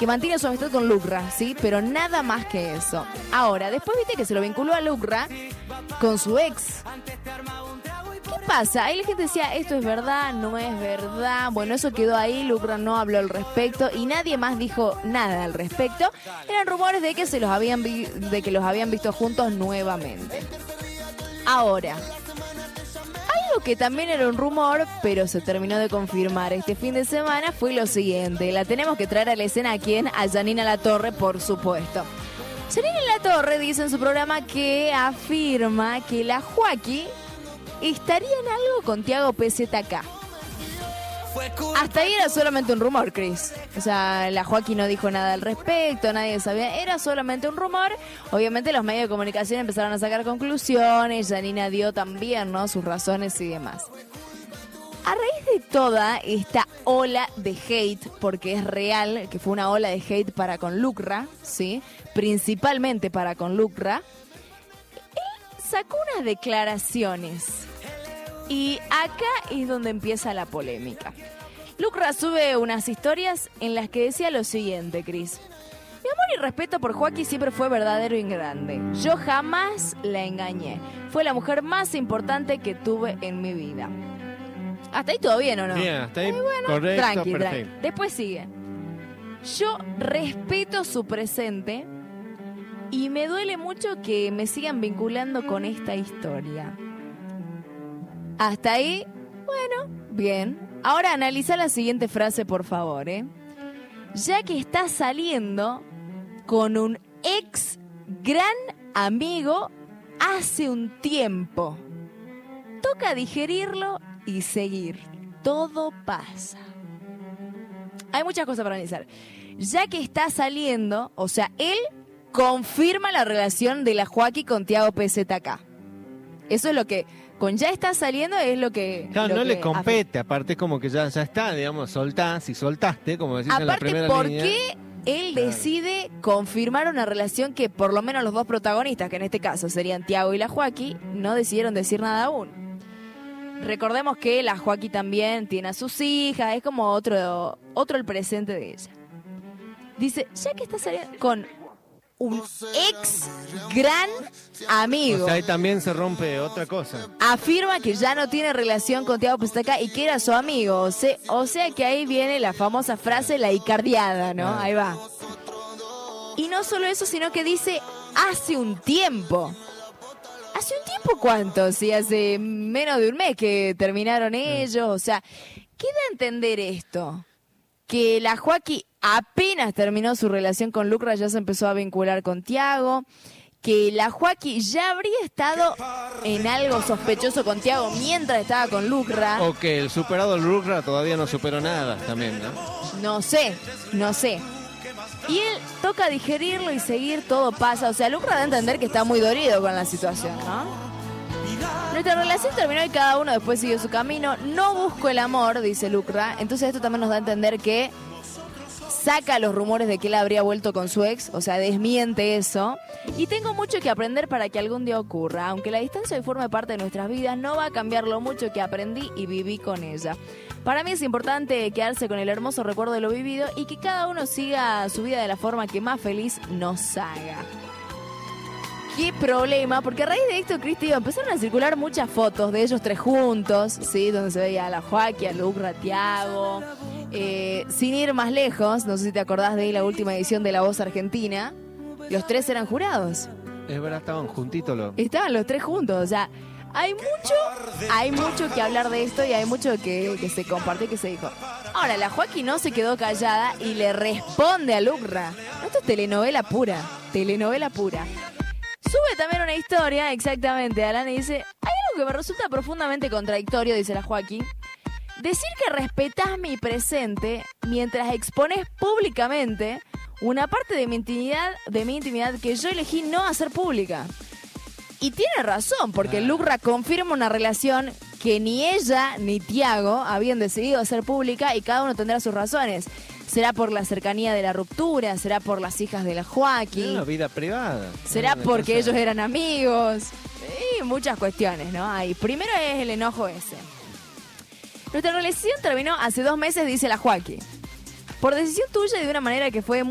que mantiene su amistad con Lucra, ¿sí? Pero nada más que eso. Ahora, después viste que se lo vinculó a Lucra con su ex. ¿Qué pasa? Ahí la gente decía, esto es verdad, no es verdad. Bueno, eso quedó ahí, Lucra no habló al respecto y nadie más dijo nada al respecto. Eran rumores de que los habían visto juntos nuevamente. Ahora, algo que también era un rumor, pero se terminó de confirmar este fin de semana, fue lo siguiente. La tenemos que traer a la escena, ¿a quién? A Janina Latorre, por supuesto. Janina Latorre dice en su programa que afirma que la Joaquí estaría en algo con Tiago PZK. Hasta ahí era solamente un rumor, Chris. O sea, la Joaquí no dijo nada al respecto, nadie sabía, era solamente un rumor. Obviamente los medios de comunicación empezaron a sacar conclusiones, Janina dio también, ¿no?, sus razones y demás. A raíz de toda esta ola de hate, porque es real que fue una ola de hate para con Lucra, ¿sí? Principalmente para con Lucra, él sacó unas declaraciones. Y acá es donde empieza la polémica. Lucra sube unas historias en las que decía lo siguiente, Cris. Mi amor y respeto por Joaquí siempre fue verdadero y grande. Yo jamás la engañé. Fue la mujer más importante que tuve en mi vida. ¿Hasta ahí todo bien o no? Bien, hasta ahí bueno, correcto, tranqui. perfecto. Después sigue. Yo respeto su presente y me duele mucho que me sigan vinculando con esta historia. Hasta ahí, bueno, bien. Ahora analiza la siguiente frase, por favor, Ya que está saliendo con un ex gran amigo hace un tiempo. Toca digerirlo y seguir. Todo pasa. Hay muchas cosas para analizar. Ya que está saliendo, o sea, él confirma la relación de la Joaquí con Tiago PZK. Eso es lo que... Con ya está saliendo es lo que... Claro, lo no que le compete, aparte como que ya está, digamos, soltás y soltaste, como decís en la primera aparte, línea. ¿por qué él decide confirmar una relación que por lo menos los dos protagonistas, que en este caso serían Tiago y la Joaquí, no decidieron decir nada aún? Recordemos que la Joaquí también tiene a sus hijas, es como otro el presente de ella. Dice, ya que está saliendo con un ex gran amigo. O sea, ahí también se rompe otra cosa. Afirma que ya no tiene relación con Tiago PZK y que era su amigo. O sea que ahí viene la famosa frase, la icardiada, ¿no? Ahí va. Y no solo eso, sino que dice, hace un tiempo. ¿Hace un tiempo cuánto? Si hace menos de un mes que terminaron ellos. O sea, ¿qué da a entender esto? Que la Joaquí apenas terminó su relación con Lucra, ya se empezó a vincular con Tiago. Que la Joaquí ya habría estado en algo sospechoso con Tiago mientras estaba con Lucra. O que el superado Lucra todavía no superó nada también, ¿no? No sé. Y él toca digerirlo y seguir, todo pasa. O sea, Lucra da a entender que está muy dolido con la situación, ¿no? Nuestra relación terminó y cada uno después siguió su camino. No busco el amor, dice Lucra. Entonces esto también nos da a entender que saca los rumores de que él habría vuelto con su ex, o sea, desmiente eso. Y tengo mucho que aprender para que algún día ocurra. Aunque la distancia hoy forme parte de nuestras vidas, no va a cambiar lo mucho que aprendí y viví con ella. Para mí es importante quedarse con el hermoso recuerdo de lo vivido y que cada uno siga su vida de la forma que más feliz nos haga. ¿Qué problema? Porque a raíz de esto, Cristi, empezaron a circular muchas fotos de ellos tres juntos, ¿sí? Donde se veía a la Joaquí, a Lucra, a Tiago. Sin ir más lejos, no sé si te acordás de la última edición de La Voz Argentina, los tres eran jurados. Es verdad, estaban juntitos los... Estaban los tres juntos, o sea, hay mucho que hablar de esto y hay mucho que se compartió y que se dijo. Ahora, la Joaquí no se quedó callada y le responde a Lucra. Esto es telenovela pura. Sube también una historia, exactamente, Alan, y dice, hay algo que me resulta profundamente contradictorio, dice la Joaquí. Decir que respetás mi presente mientras expones públicamente una parte de mi intimidad que yo elegí no hacer pública. Y tiene razón, porque Lucra confirma una relación que ni ella ni Tiago habían decidido hacer pública y cada uno tendrá sus razones. Será por la cercanía de la ruptura, será por las hijas de la Joaquí. Una vida privada. Será porque ellos eran amigos. Y muchas cuestiones, ¿no? Ahí, primero es el enojo ese. Nuestra relación terminó hace 2 meses, dice la Joaquí. Por decisión tuya y de una manera que fue